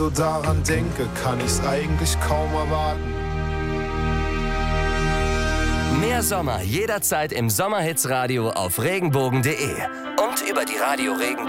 so daran denke, kann ich's eigentlich kaum erwarten. Mehr Sommer jederzeit im Sommerhitsradio auf regenbogen.de und über die Radio Regenbogen